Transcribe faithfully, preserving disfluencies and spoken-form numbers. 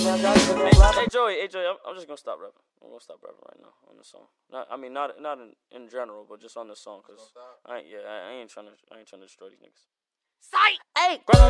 Hey, hey Joey, hey Joey, I'm, I'm just gonna stop rapping. I'm gonna stop rapping right now on this song. Not, I mean, not not in, in general, but just on this song, cause I ain't, yeah, I, I ain't trying to, I ain't trying to destroy these niggas. Sight. Hey.